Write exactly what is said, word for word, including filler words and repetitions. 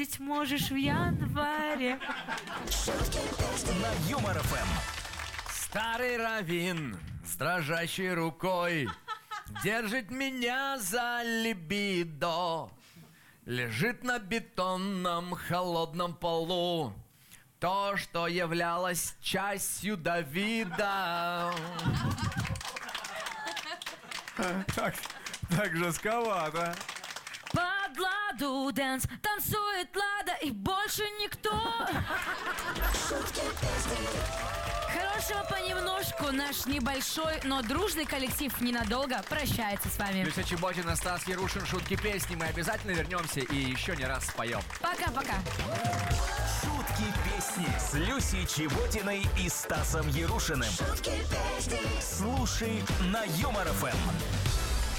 ведь можешь в январе. На Юмор эф эм. Старый раввин с дрожащей рукой держит меня за либидо. Лежит на бетонном холодном полу то, что являлось частью Давида. Так, так жестковато. Под ладу дэнс танцует Лада и больше никто. Хорошего понемножку. Наш небольшой, но дружный коллектив ненадолго прощается с вами. Люся Чеботина, Стас Ярушин, шутки песни. Мы обязательно вернемся и еще не раз споем. Пока-пока. Шутки песни с Люсей Чеботиной и Стасом Ярушиным. Слушай на Юмор эф эм.